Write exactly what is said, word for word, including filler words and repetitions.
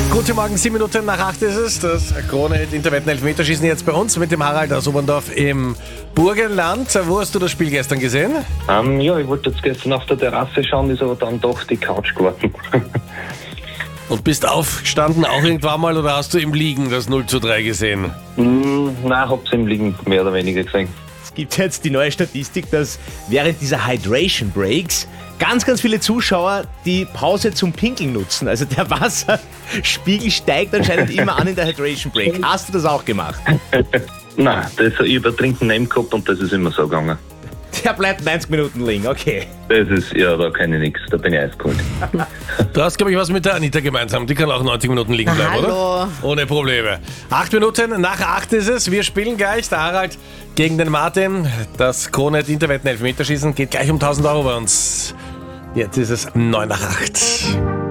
Guten Morgen, sieben Minuten nach acht ist es. Das Krone-Hit Interwetten-Elfmeterschießen jetzt bei uns mit dem Harald aus Oberndorf im Burgenland. Wo hast du das Spiel gestern gesehen? Ähm, ja, ich wollte jetzt gestern auf der Terrasse schauen, ist aber dann doch die Couch geworden. Und bist aufgestanden auch irgendwann mal oder hast du im Liegen das null zu drei gesehen? mm, nein, hab's im Liegen mehr oder weniger gesehen. Es gibt jetzt die neue Statistik, dass während dieser Hydration Breaks ganz, ganz viele Zuschauer die Pause zum Pinkeln nutzen. Also der Wasserspiegel steigt anscheinend immer an in der Hydration Break. Hast du das auch gemacht? Nein, das ich übertrinken neben gehabt und das ist immer so gegangen. Der bleibt neunzig Minuten liegen, okay. Das ist, ja, da kann ich nichts, da bin ich eiskalt. Du hast, glaube ich, was mit der Anita gemeinsam. Die kann auch neunzig Minuten liegen bleiben, Hallo. oder? Ohne Probleme. Acht Minuten nach acht ist es. Wir spielen gleich. Der Harald gegen den Martin. Das Krone-Hit Interwetten-Elfmeterschießen geht gleich um tausend Euro bei uns. Jetzt ist es neun nach acht.